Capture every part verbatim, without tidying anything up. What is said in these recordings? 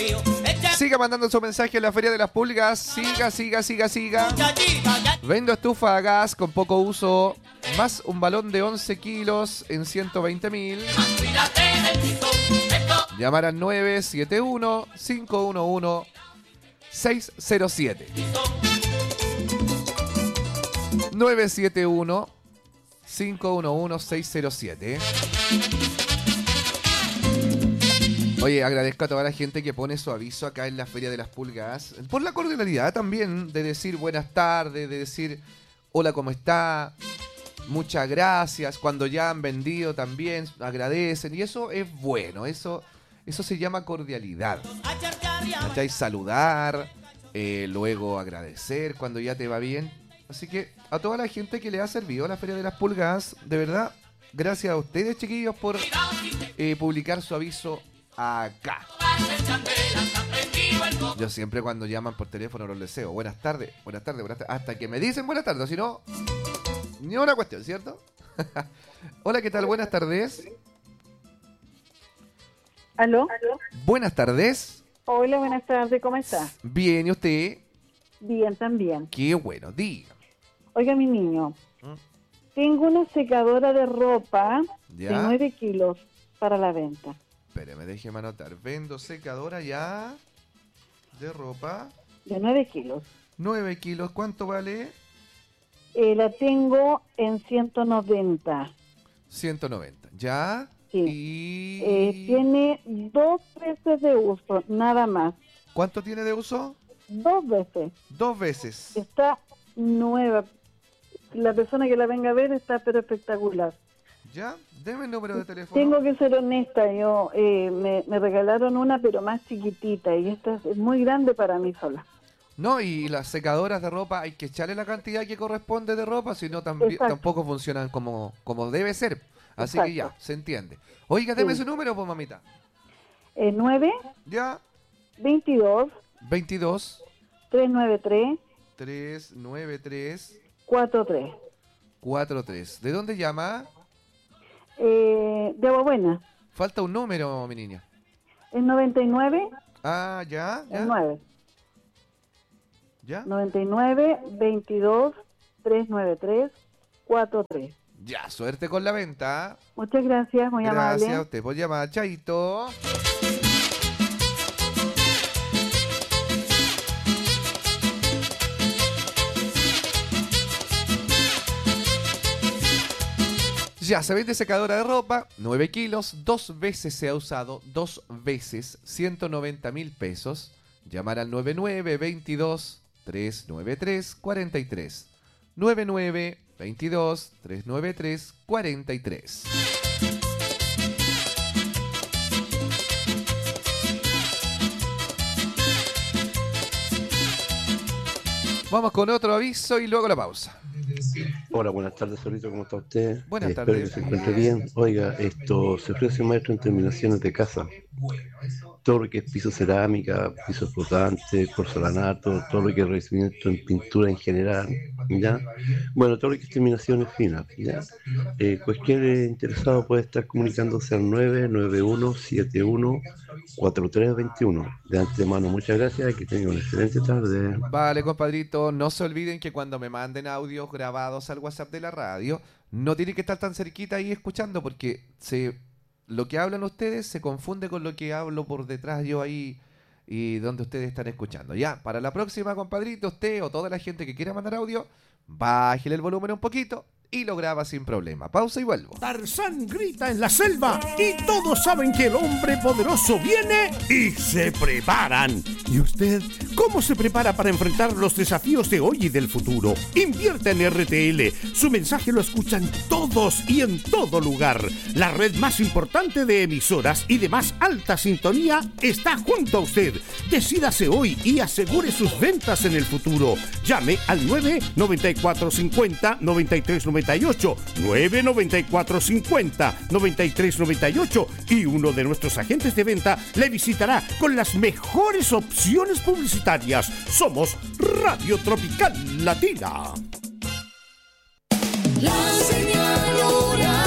Siga mandando su mensaje a la Feria de las Pulgas. Siga, siga, siga, siga. Vendo estufa a gas con poco uso, más un balón de once kilos en ciento veinte mil. Llamar al nueve siete uno, cinco uno uno, seis cero siete. nueve siete uno, cinco uno uno, seis cero siete. Oye, agradezco a toda la gente que pone su aviso acá en la Feria de las Pulgas. Por la cordialidad también de decir buenas tardes, de decir hola, ¿cómo está? Muchas gracias. Cuando ya han vendido también agradecen. Y eso es bueno, eso, eso se llama cordialidad. ¿Cachai? Saludar, eh, luego agradecer cuando ya te va bien. Así que a toda la gente que le ha servido la Feria de las Pulgas, de verdad, gracias a ustedes, chiquillos, por eh, publicar su aviso acá. Yo siempre cuando llaman por teléfono los deseo buenas tardes, buenas tardes, buenas tardes, hasta que me dicen buenas tardes, si no, ni una cuestión, ¿cierto? Hola, ¿qué tal? Buenas tardes. ¿Aló? Buenas tardes. Hola, buenas tardes, ¿cómo está? Bien, ¿y usted? Bien, también. Qué bueno, diga. Oiga, mi niño, ¿Mm? tengo una secadora de ropa ¿Ya? de nueve kilos para la venta. Espérame, déjeme anotar. Vendo secadora ya de ropa. De nueve kilos. nueve kilos, ¿cuánto vale? Eh, la tengo en ciento noventa. ciento noventa, ¿ya? Sí. Y... Eh, tiene dos veces de uso, nada más. ¿Cuánto tiene de uso? Dos veces. Dos veces. Está nueva. La persona que la venga a ver está pero espectacular. ¿Ya? Deme el número de teléfono. Tengo que ser honesta, yo eh, me, me regalaron una pero más chiquitita y esta es muy grande para mí sola. No, y las secadoras de ropa hay que echarle la cantidad que corresponde de ropa, si no tambi- tampoco funcionan como, como debe ser. Así Exacto. que ya, se entiende. Oiga, deme Sí. su número, pues, mamita. Eh, nueve, Ya, veintidós, veintidós, trescientos noventa y tres, trescientos noventa y tres, cuarenta y tres. cuarenta y tres. ¿De dónde llama? Eh, de Agua Buena. Falta un número, mi niña. Es noventa y nueve, Ah, ya, ya. el nueve. ¿Ya? noventa y nueve, veintidós, trescientos noventa y tres, cuarenta y tres. Ya, suerte con la venta. Muchas gracias, muy Gracias amable. a usted por llamar, Chaito. Ya, se vende secadora de ropa, nueve kilos, dos veces se ha usado, dos veces, ciento noventa mil pesos. Llamar al nueve nueve, veintidós, trescientos noventa y tres, cuarenta y tres. nueve nueve, veintidós, trescientos noventa y tres, cuarenta y tres. Vamos con otro aviso y luego la pausa. Hola, buenas tardes, Solito, ¿cómo está usted? Buenas Eh, tardes. Espero que se encuentre bien. Oiga, esto se ofrece un maestro en terminaciones de casa. Todo lo que es piso cerámica, piso flotante, porcelanato, todo lo que es revestimiento en pintura en general, ¿ya? Bueno, todo lo que es terminaciones finas, ¿ya? Eh, cualquier interesado puede estar comunicándose al nueve nueve uno, siete uno, cuatro tres dos uno. De antemano, muchas gracias y que tengan una excelente tarde. Vale, compadrito, no se olviden que cuando me manden audios grabados al WhatsApp de la radio, no tienen que estar tan cerquita ahí escuchando porque se, lo que hablan ustedes se confunde con lo que hablo por detrás yo ahí y donde ustedes están escuchando. Ya, para la próxima, compadrito, usted o toda la gente que quiera mandar audio, bájele el volumen un poquito y lo graba sin problema. Pausa y vuelvo. Tarzán grita en la selva y todos saben que el hombre poderoso viene y se preparan. ¿Y usted cómo se prepara para enfrentar los desafíos de hoy y del futuro? Invierta en R T L. Su mensaje lo escuchan todos y en todo lugar. La red más importante de emisoras y de más alta sintonía está junto a usted. Decídase hoy y asegure sus ventas en el futuro. Llame al nueve nueve cuatro cinco cero, nueve tres nueve ocho, nueve nueve cuatro cinco cero, nueve tres nueve ocho y uno de nuestros agentes de venta le visitará con las mejores opciones publicitarias. Somos Radio Tropical Latina. La señal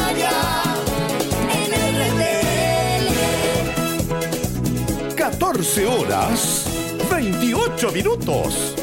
horaria en R T L. catorce once horas, veintiocho minutos.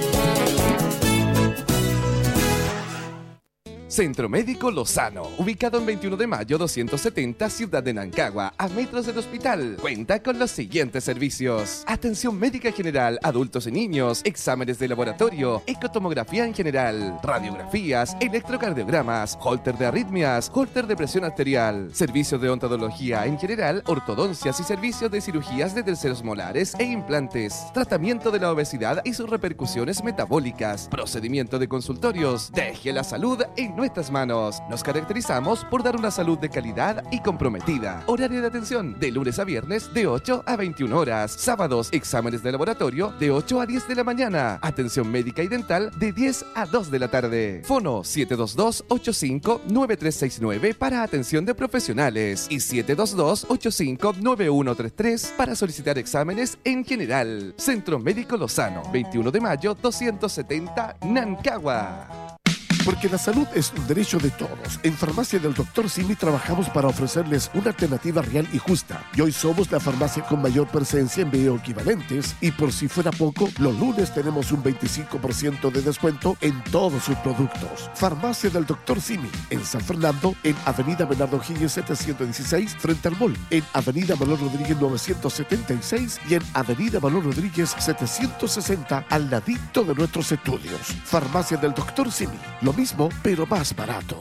Centro Médico Lozano, ubicado en veintiuno de mayo doscientos setenta, Ciudad de Nancagua, a metros del hospital. Cuenta con los siguientes servicios: atención médica general, adultos y niños, exámenes de laboratorio, ecotomografía en general, radiografías, electrocardiogramas, holter de arritmias, holter de presión arterial, servicios de odontología en general, ortodoncias y servicios de cirugías de terceros molares e implantes, tratamiento de la obesidad y sus repercusiones metabólicas, procedimiento de consultorios. Deje la salud en nuestras manos. Nos caracterizamos por dar una salud de calidad y comprometida. Horario de atención de lunes a viernes de ocho a veintiuna horas. Sábados, exámenes de laboratorio de ocho a diez de la mañana. Atención médica y dental de diez a dos de la tarde. Fono siete dos dos, ocho cinco nueve tres seis nueve para atención de profesionales y siete dos dos, ocho cinco nueve uno tres tres para solicitar exámenes en general. Centro Médico Lozano, veintiuno de mayo doscientos setenta, Nancagua. Porque la salud es un derecho de todos. En Farmacia del doctor Simi trabajamos para ofrecerles una alternativa real y justa. Y hoy somos la farmacia con mayor presencia en bioequivalentes. Y por si fuera poco, los lunes tenemos un veinticinco por ciento de descuento en todos sus productos. Farmacia del doctor Simi, en San Fernando, en Avenida Bernardo Higgins setecientos dieciséis, frente al mall. En Avenida Manuel Rodríguez novecientos setenta y seis y en Avenida Manuel Rodríguez setecientos sesenta, al ladito de nuestros estudios. Farmacia del doctor Simi. Lo mismo, pero más barato.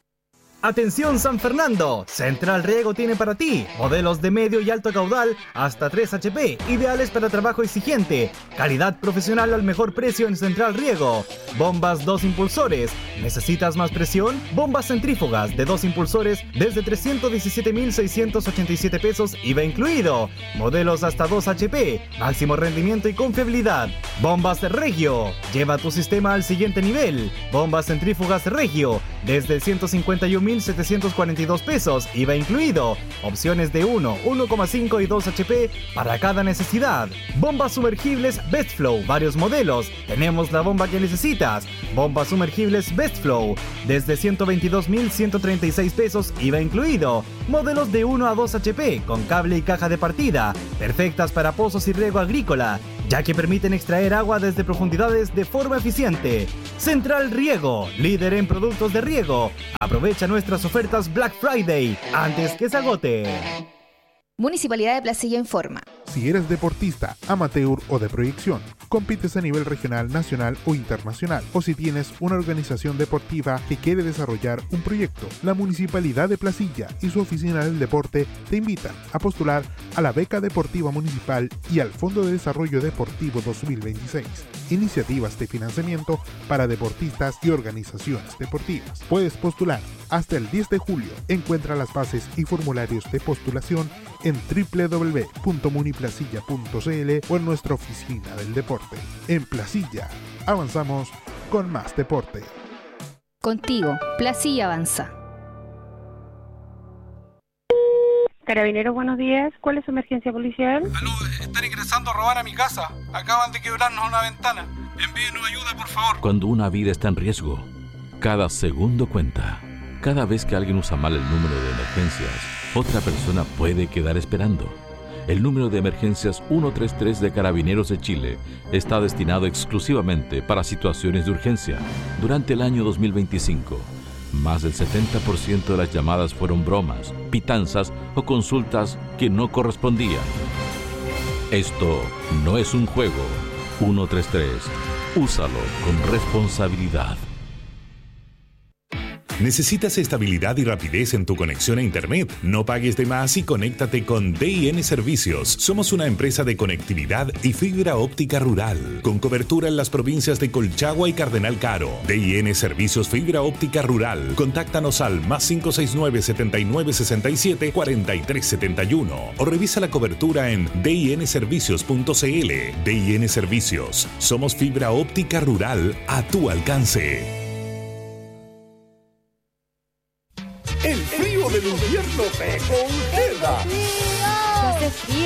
Atención San Fernando, Central Riego tiene para ti modelos de medio y alto caudal hasta tres hache pe, ideales para trabajo exigente, calidad profesional al mejor precio en Central Riego. Bombas dos impulsores, ¿necesitas más presión? Bombas centrífugas de dos impulsores desde trescientos diecisiete mil seiscientos ochenta y siete pesos, I V A incluido. Modelos hasta dos hache pe, máximo rendimiento y confiabilidad. Bombas Regio, lleva tu sistema al siguiente nivel. Bombas centrífugas Regio desde ciento cincuenta y un mil setecientos cuarenta y dos pesos, I V A incluido. Opciones de uno, uno coma cinco y dos hache pe para cada necesidad. Bombas sumergibles Bestflow, varios modelos. Tenemos la bomba que necesitas. Bombas sumergibles Bestflow desde ciento veintidós mil ciento treinta y seis pesos, I V A incluido. Modelos de uno a dos hache pe con cable y caja de partida, perfectas para pozos y riego agrícola, ya que permiten extraer agua desde profundidades de forma eficiente. Central Riego, líder en productos de riego. Aprovecha nuestras ofertas Black Friday antes que se agote. Municipalidad de Placilla informa. Si eres deportista, amateur o de proyección, compites a nivel regional, nacional o internacional, o si tienes una organización deportiva que quiere desarrollar un proyecto, la Municipalidad de Placilla y su Oficina del Deporte te invitan a postular a la Beca Deportiva Municipal y al Fondo de Desarrollo Deportivo dos mil veintiséis. Iniciativas de financiamiento para deportistas y organizaciones deportivas. Puedes postular hasta el diez de julio. Encuentra las bases y formularios de postulación en doble u doble u doble u punto muniplacilla punto ce ele o en nuestra oficina del deporte. En Placilla, avanzamos con más deporte. Contigo, Placilla avanza. Carabineros, buenos días. ¿Cuál es su emergencia policial? Aló, están ingresando a robar a mi casa. Acaban de quebrarnos una ventana. Envíenos ayuda, por favor. Cuando una vida está en riesgo, cada segundo cuenta. Cada vez que alguien usa mal el número de emergencias, otra persona puede quedar esperando. El número de emergencias ciento treinta y tres de Carabineros de Chile está destinado exclusivamente para situaciones de urgencia. Durante el año dos mil veinticinco, más del setenta por ciento de las llamadas fueron bromas, pitanzas o consultas que no correspondían. Esto no es un juego. ciento treinta y tres. Úsalo con responsabilidad. ¿Necesitas estabilidad y rapidez en tu conexión a Internet? No pagues de más y conéctate con D I N Servicios. Somos una empresa de conectividad y fibra óptica rural, con cobertura en las provincias de Colchagua y Cardenal Caro. D I N Servicios Fibra Óptica Rural. Contáctanos al más cinco seis nueve, setenta y nueve sesenta y siete, cuarenta y tres setenta y uno o revisa la cobertura en d i n servicios punto c l. D I N Servicios. Somos fibra óptica rural a tu alcance. El frío del invierno te congela. Hace frío.